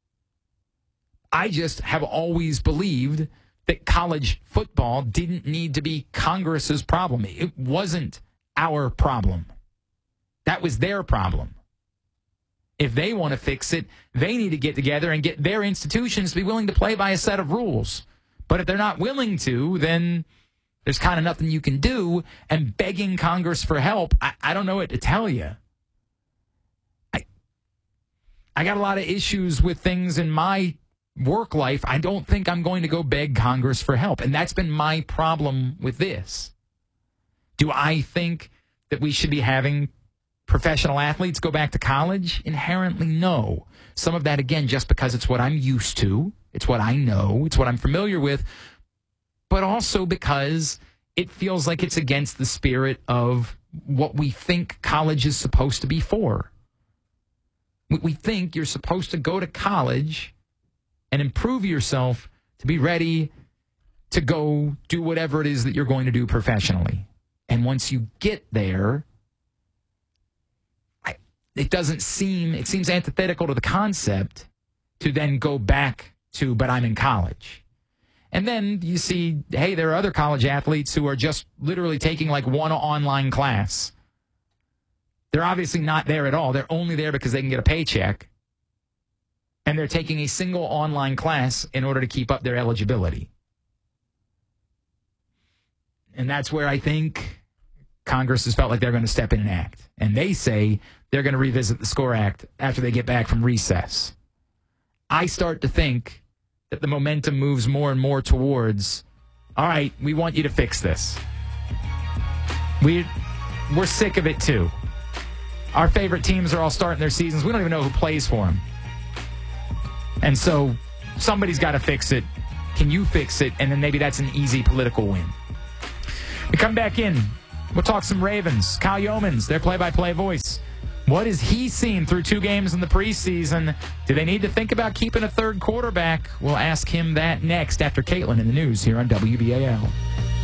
I just have always believed that college football didn't need to be Congress's problem. It wasn't our problem. That was their problem. If they want to fix it, they need to get together and get their institutions to be willing to play by a set of rules. But if they're not willing to, then there's kind of nothing you can do. And begging Congress for help, I, I don't know what to tell you. I, I got a lot of issues with things in my work life. I don't think I'm going to go beg Congress for help. And that's been my problem with this. Do I think that we should be having professional athletes go back to college? Inherently, no. Some of that, again, just because it's what I'm used to. It's what I know. It's what I'm familiar with. But also because it feels like it's against the spirit of what we think college is supposed to be for. We think you're supposed to go to college and improve yourself to be ready to go do whatever it is that you're going to do professionally. And once you get there, I, it doesn't seem, it seems antithetical to the concept to then go back to, but I'm in college. And then you see, hey, there are other college athletes who are just literally taking like one online class. They're obviously not there at all. They're only there because they can get a paycheck. and they're taking a single online class in order to keep up their eligibility. And that's where I think Congress has felt like they're going to step in and act. And they say they're going to revisit the SCORE Act after they get back from recess. I start to think that the momentum moves more and more towards, all right, we want you to fix this. We, we're sick of it too. Our favorite teams are all starting their seasons. We don't even know who plays for them. And so somebody's got to fix it. Can you fix it? And then maybe that's an easy political win. We come back in. We'll talk some Ravens. Kyle Yeomans, their play-by-play voice. What has he seen through two games in the preseason? Do they need to think about keeping a third quarterback? We'll ask him that next after Caitlin in the news here on W B A L.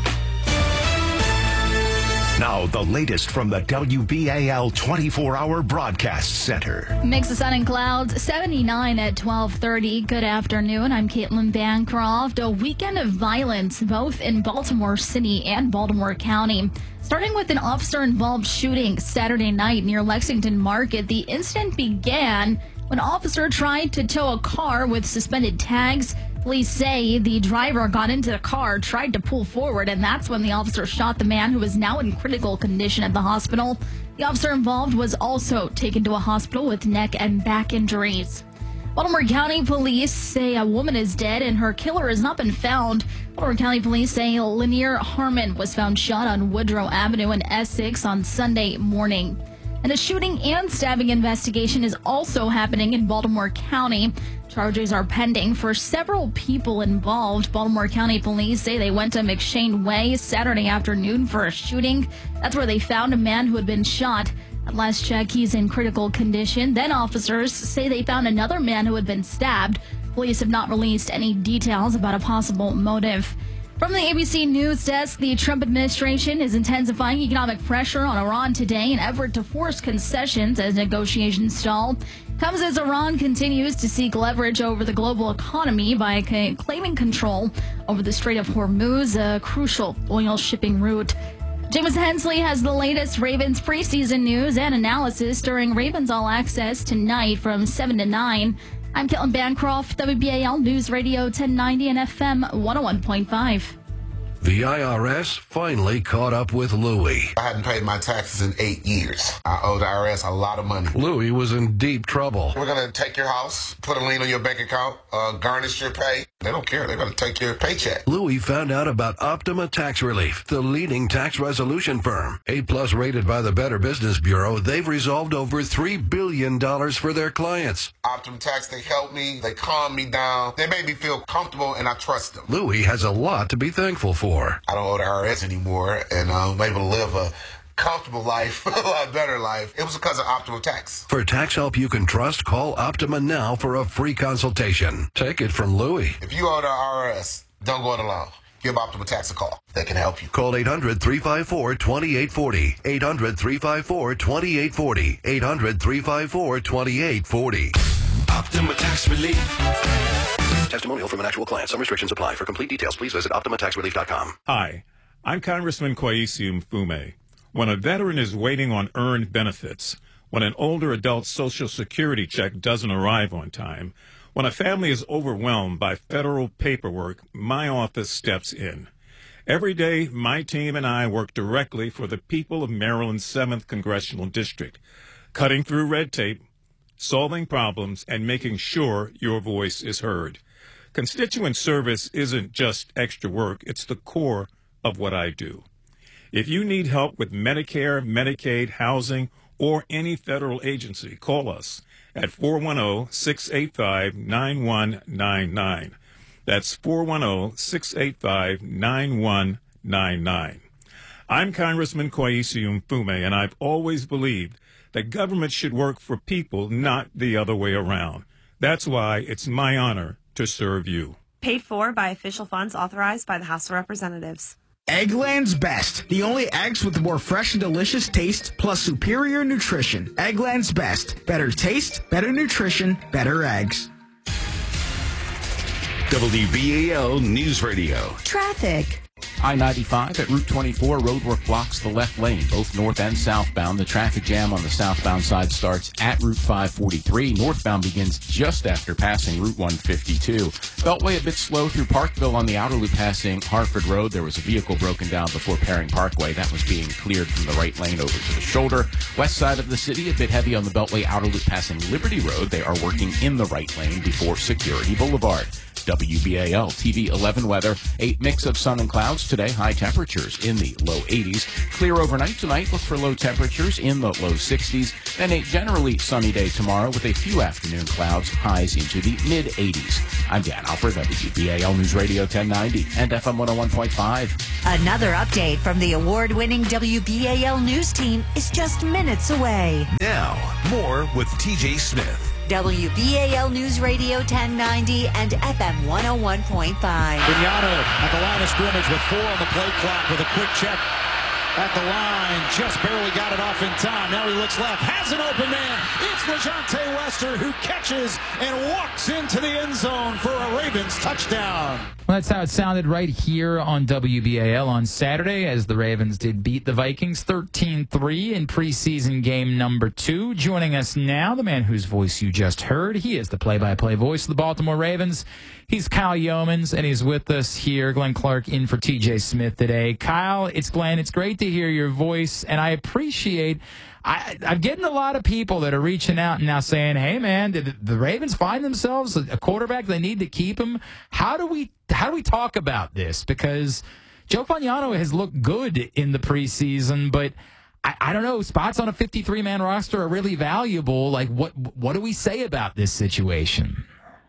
Now, the latest from the W B A L twenty-four hour Broadcast Center. Mix of sun and clouds, seventy-nine at twelve thirty. Good afternoon. I'm Caitlin Bancroft. A weekend of violence both in Baltimore City and Baltimore County. Starting with an officer-involved shooting Saturday night near Lexington Market, the incident began when an officer tried to tow a car with suspended tags. Police say the driver got into the car, tried to pull forward, and that's when the officer shot the man, who is now in critical condition at the hospital. The officer involved was also taken to a hospital with neck and back injuries. Baltimore County Police say a woman is dead and her killer has not been found. Baltimore County Police say Lanier Harmon was found shot on Woodrow Avenue in Essex on Sunday morning. And a shooting and stabbing investigation is also happening in Baltimore County. Charges are pending for several people involved. Baltimore County Police say they went to McShane Way Saturday afternoon for a shooting. That's where they found a man who had been shot. At last check, he's in critical condition. Then officers say they found another man who had been stabbed. Police have not released any details about a possible motive. From the A B C News Desk, the Trump administration is intensifying economic pressure on Iran today in an effort to force concessions as negotiations stall. Comes as Iran continues to seek leverage over the global economy by ca- claiming control over the Strait of Hormuz, a crucial oil shipping route. James Hensley has the latest Ravens preseason news and analysis during Ravens All Access tonight from seven to nine. I'm Caitlin Bancroft, W B A L News Radio ten ninety and F M one oh one point five. The I R S finally caught up with Louie. I hadn't paid my taxes in eight years. I owe the I R S a lot of money. Louie was in deep trouble. We're going to take your house, put a lien on your bank account, uh, garnish your pay. They don't care. They're going to take your paycheck. Louie found out about Optima Tax Relief, the leading tax resolution firm. A-plus rated by the Better Business Bureau, they've resolved over three billion dollars for their clients. Optima Tax, they help me. They calm me down. They make me feel comfortable, and I trust them. Louie has a lot to be thankful for. I don't owe the I R S anymore, and I'm able to live a comfortable life, a lot better life. It was because of Optima Tax. For tax help you can trust, call Optima now for a free consultation. Take it from Louie. If you owe the I R S, don't go it alone. Give Optima Tax a call. They can help you. Call eight hundred, three five four, two eight four zero. eight hundred, three five four, two eight four zero. eight hundred, three five four, two eight four zero. Optima Tax Relief. Testimonial from an actual client. Some restrictions apply. For complete details, please visit optima tax relief dot com. Hi, I'm Congressman Kwesi Mfume. When a veteran is waiting on earned benefits, when an older adult's Social Security check doesn't arrive on time, when a family is overwhelmed by federal paperwork, my office steps in. Every day, my team and I work directly for the people of Maryland's seventh Congressional District, cutting through red tape, solving problems, and making sure your voice is heard. Constituent service isn't just extra work, it's the core of what I do. If you need help with Medicare, Medicaid, housing, or any federal agency, call us at four one zero, six eight five, nine one nine nine. That's four one zero, six eight five, nine one nine nine. I'm Congressman Kwesi Mfume, and I've always believed that government should work for people, not the other way around. That's why it's my honor to serve you. Paid for by official funds authorized by the House of Representatives. Eggland's Best. The only eggs with the more fresh and delicious taste, plus superior nutrition. Eggland's Best. Better taste, better nutrition, better eggs. W B A L News Radio. Traffic. I ninety-five at Route twenty-four, roadwork blocks the left lane, both north and southbound. The traffic jam on the southbound side starts at Route five forty-three. Northbound begins just after passing Route one fifty-two. Beltway a bit slow through Parkville on the outer loop passing Hartford Road. There was a vehicle broken down before Paring Parkway. That was being cleared from the right lane over to the shoulder. West side of the city, a bit heavy on the Beltway outer loop passing Liberty Road. They are working in the right lane before Security Boulevard. W B A L T V eleven weather, a mix of sun and clouds today, high temperatures in the low eighties. Clear overnight tonight, look for low temperatures in the low sixties. Then a generally sunny day tomorrow with a few afternoon clouds, highs into the mid eighties. I'm Dan Alford, W B A L News Radio ten ninety and F M one oh one point five. Another update from the award-winning W B A L News team is just minutes away. Now, more with T J Smith. W B A L News Radio ten ninety and F M one oh one point five. Vignano at the line of scrimmage with four on the play clock with a quick check at the line. Just barely got it off in time. Now he looks left. Has an open man. It's LeJontay Wester who catches and walks into the end zone for a Ravens touchdown. Well, that's how it sounded right here on W B A L on Saturday as the Ravens did beat the Vikings thirteen three in preseason game number two. Joining us now, the man whose voice you just heard. He is the play-by-play voice of the Baltimore Ravens. He's Kyle Yeomans, and he's with us here. Glenn Clark in for T J Smith today. Kyle, it's Glenn. It's great to hear your voice, and I appreciate I, I'm getting a lot of people that are reaching out and now saying, hey, man, did the Ravens find themselves a quarterback? They need to keep him. How do we how do we talk about this? Because Joe Fagnano has looked good in the preseason, but I, I don't know. Spots on a fifty-three man roster are really valuable. Like, what what do we say about this situation?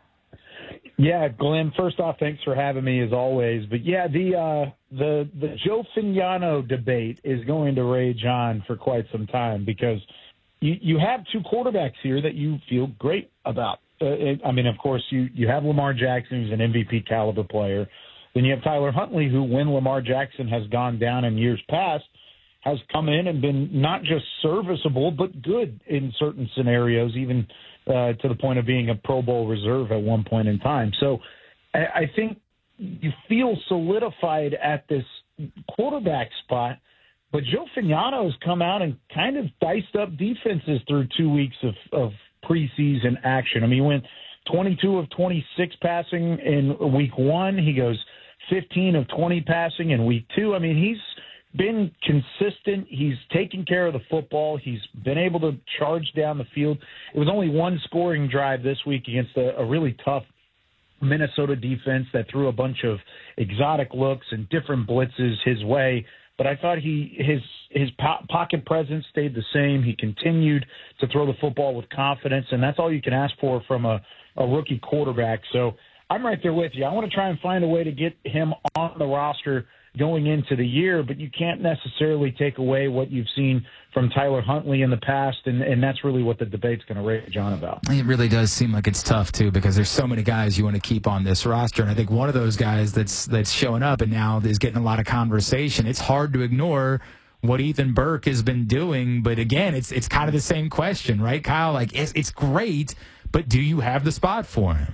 Yeah, Glenn, first off, thanks for having me as always. But yeah, the uh, the the Joe Fagnano debate is going to rage on for quite some time because you, you have two quarterbacks here that you feel great about. Uh, it, I mean, of course, you, you have Lamar Jackson, who's an M V P caliber player. Then you have Tyler Huntley, who, when Lamar Jackson has gone down in years past, has come in and been not just serviceable, but good in certain scenarios, even uh, to the point of being a Pro Bowl reserve at one point in time. So I, I think you feel solidified at this quarterback spot, but Joe Fagnano has come out and kind of diced up defenses through two weeks of, of preseason action. I mean, he went twenty-two of twenty-six passing in week one. He goes fifteen of twenty passing in week two. I mean, he's been consistent. He's taken care of the football. He's been able to charge down the field. It was only one scoring drive this week against a, a really tough Minnesota defense that threw a bunch of exotic looks and different blitzes his way. But I thought he his his po- pocket presence stayed the same. He continued to throw the football with confidence, and that's all you can ask for from a, a rookie quarterback. So I'm right there with you. I want to try and find a way to get him on the roster going into the year, but you can't necessarily take away what you've seen from Tyler Huntley in the past, and, and that's really what the debate's going to rage on about. It really does seem like it's tough, too, because there's so many guys you want to keep on this roster, and I think one of those guys that's that's showing up and now is getting a lot of conversation, it's hard to ignore what Ethan Burke has been doing, but again, it's it's kind of the same question, right, Kyle? Like, it's, it's great, but do you have the spot for him?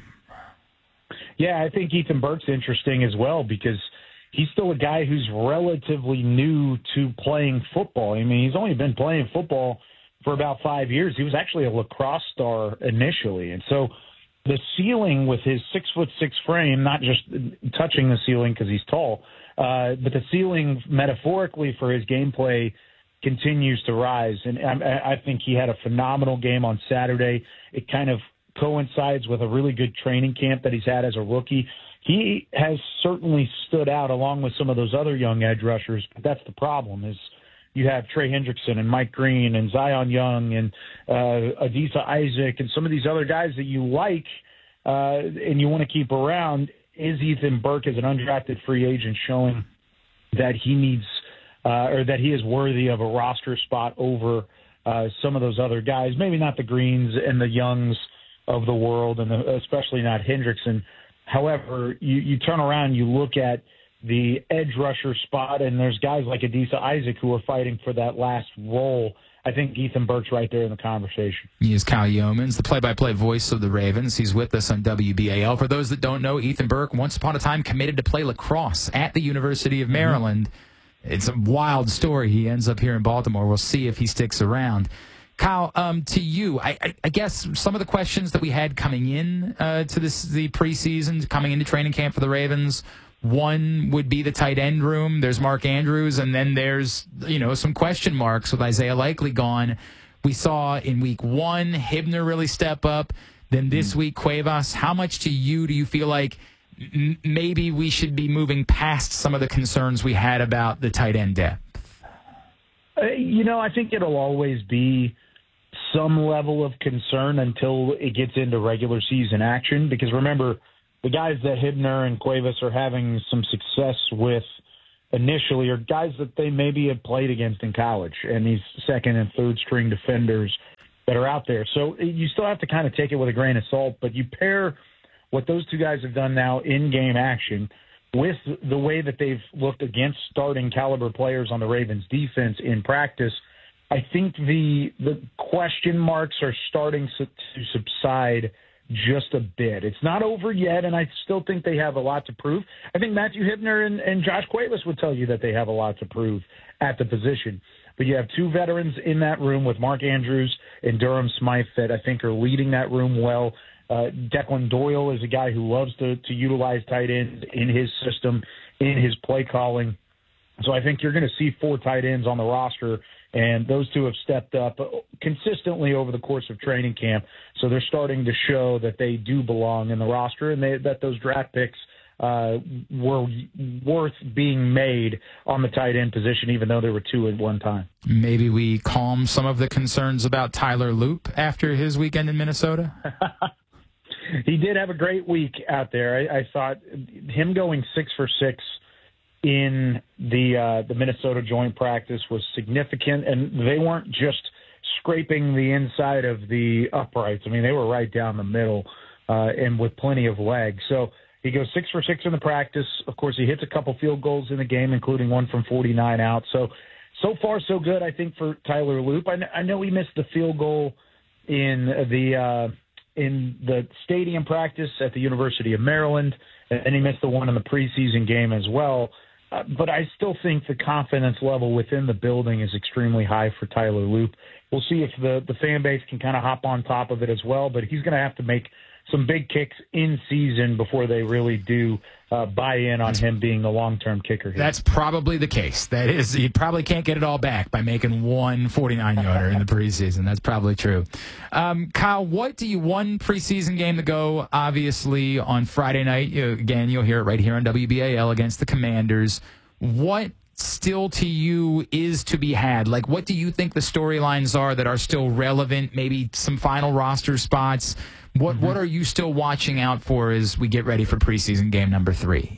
Yeah, I think Ethan Burke's interesting as well because he's still a guy who's relatively new to playing football. I mean, he's only been playing football for about five years. He was actually a lacrosse star initially. And so the ceiling with his six foot six frame, not just touching the ceiling because he's tall, uh, but the ceiling metaphorically for his gameplay continues to rise. And I, I think he had a phenomenal game on Saturday. It kind of coincides with a really good training camp that he's had as a rookie. He has certainly stood out along with some of those other young edge rushers, but that's the problem is you have Trey Hendrickson and Mike Green and Zion Young and uh, Adisa Isaac and some of these other guys that you like uh, and you want to keep around. Is Ethan Burke as an undrafted free agent showing that he needs uh, or that he is worthy of a roster spot over uh, some of those other guys? Maybe not the Greens and the Youngs of the world, and the, especially not Hendrickson. However, you, you turn around, you look at the edge rusher spot, and there's guys like Adisa Isaac who are fighting for that last role I think Ethan Burke's right there in the conversation. He is Kyle Yeomans, the play-by-play voice of the Ravens. He's with us on W B A L. For those that don't know, Ethan Burke, once upon a time, committed to play lacrosse at the University of Maryland. Mm-hmm. It's a wild story. He ends up here in Baltimore. We'll see if he sticks around. Kyle, um, to you, I, I, I guess some of the questions that we had coming in uh, to this the preseason, coming into training camp for the Ravens, one would be the tight end room. There's Mark Andrews, and then there's, you know, some question marks with Isaiah Likely gone. We saw in week one, Hibner really step up. Then this week, Cuevas. How much to you do you feel like m- maybe we should be moving past some of the concerns we had about the tight end depth? Uh, you know, I think it'll always be some level of concern until it gets into regular season action. Because remember, the guys that Hibner and Cuevas are having some success with initially are guys that they maybe have played against in college, and these second and third string defenders that are out there. So you still have to kind of take it with a grain of salt, but you pair what those two guys have done now in game action with the way that they've looked against starting caliber players on the Ravens defense in practice. I think the the question marks are starting to subside just a bit. It's not over yet, and I still think they have a lot to prove. I think Matthew Hibner and, and Josh Cuevas would tell you that they have a lot to prove at the position. But you have two veterans in that room with Mark Andrews and Durham Smythe that I think are leading that room well. Uh, Declan Doyle is a guy who loves to, to utilize tight ends in his system, in his play calling. So I think you're going to see four tight ends on the roster, and those two have stepped up consistently over the course of training camp. So they're starting to show that they do belong in the roster, and they, that those draft picks uh, were worth being made on the tight end position, even though there were two at one time. Maybe we calm some of the concerns about Tyler Loop after his weekend in Minnesota? He did have a great week out there. I, I thought him going six for six in the uh, the Minnesota joint practice was significant, and they weren't just scraping the inside of the uprights. I mean, they were right down the middle uh, and with plenty of legs. So he goes six for six in the practice. Of course, he hits a couple field goals in the game, including one from forty-nine out. So, so far, so good, I think, for Tyler Loop. I, I know he missed the field goal in the uh, in the stadium practice at the University of Maryland, and he missed the one in the preseason game as well. Uh, but I still think the confidence level within the building is extremely high for Tyler Loop. We'll see if the, the fan base can kind of hop on top of it as well, but he's going to have to make some big kicks in season before they really do uh, buy in on him being the long-term kicker here. That's probably the case. That is, you probably can't get it all back by making one forty-nine-yarder in the preseason. That's probably true. Um, Kyle, what do you, one preseason game to go, obviously, on Friday night. You, again, you'll hear it right here on W B A L against the Commanders. What still to you is to be had? Like, what do you think the storylines are that are still relevant? Maybe some final roster spots. What mm-hmm. what are you still watching out for as we get ready for preseason game number three?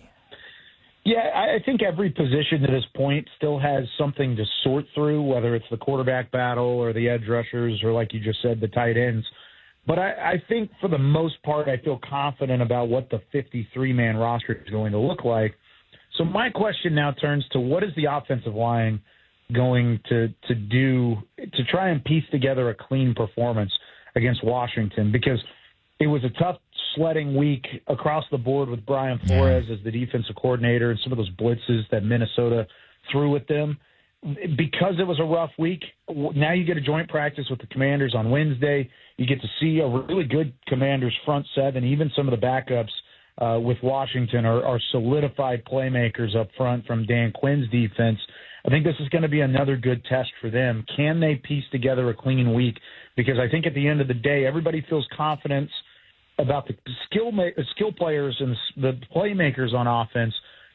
Yeah, I think every position to this point still has something to sort through, whether it's the quarterback battle or the edge rushers or, like you just said, the tight ends. But I, I think for the most part, I feel confident about what the fifty-three man roster is going to look like. So my question now turns to what is the offensive line going to to do to try and piece together a clean performance against Washington? Because it was a tough sledding week across the board with Brian Flores as the defensive coordinator and some of those blitzes that Minnesota threw at them. Because it was a rough week, now you get a joint practice with the Commanders on Wednesday. You get to see a really good Commanders front seven. Even some of the backups uh, with Washington are, are solidified playmakers up front from Dan Quinn's defense. I think this is going to be another good test for them. Can they piece together a clean week? Because I think at the end of the day, everybody feels confidence about the skill ma- skill players and the playmakers on offense,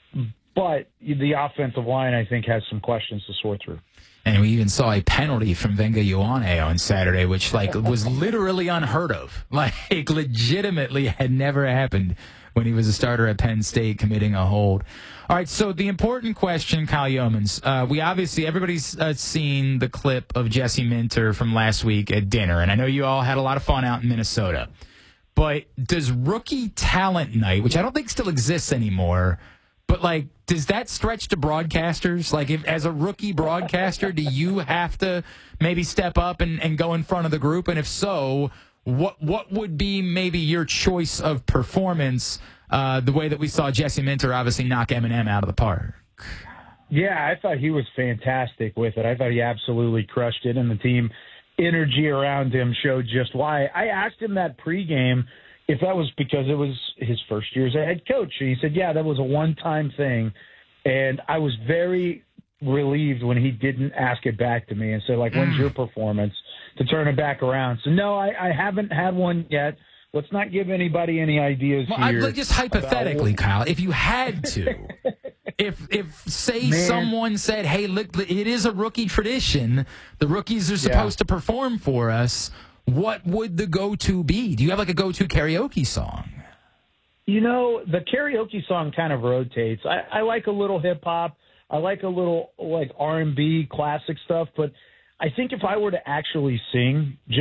but the offensive line, I think, has some questions to sort through. And we even saw a penalty from Venga Ioane on Saturday, which like was literally unheard of. Like legitimately had never happened when he was a starter at Penn State committing a hold. All right, so the important question, Kyle Yeomans, uh, we obviously, everybody's uh, seen the clip of Jesse Minter from last week at dinner, and I know you all had a lot of fun out in Minnesota. But does Rookie Talent Night, which I don't think still exists anymore, But, like, does that stretch to broadcasters? Like, if as a rookie broadcaster, do you have to maybe step up and, and go in front of the group? And if so, what what would be maybe your choice of performance, uh, the way that we saw Jesse Minter obviously knock Eminem out of the park? Yeah, I thought he was fantastic with it. I thought he absolutely crushed it, and the team energy around him showed just why. I asked him that pregame if that was because it was his first year as a head coach. And he said, yeah, that was a one-time thing. And I was very relieved when he didn't ask it back to me and said, like, when's your performance to turn it back around? So, no, I, I haven't had one yet. Let's not give anybody any ideas well, here. I'd, just hypothetically, Kyle, if you had to, if, if say, Man. someone said, hey, look, it is a rookie tradition. The rookies are supposed yeah. to perform for us. What would the go-to be? Do you have, like, a go-to karaoke song? You know, the karaoke song kind of rotates. I, I like a little hip-hop. I like a little, like, R and B classic stuff. But I think if I were to actually sing, just